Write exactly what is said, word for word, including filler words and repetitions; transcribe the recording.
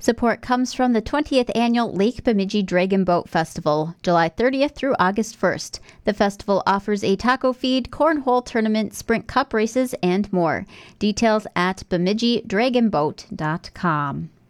Support comes from the twentieth Annual Lake Bemidji Dragon Boat Festival, July thirtieth through August first. The festival offers a taco feed, cornhole tournament, sprint cup races, and more. Details at bemidji dragon boat dot com.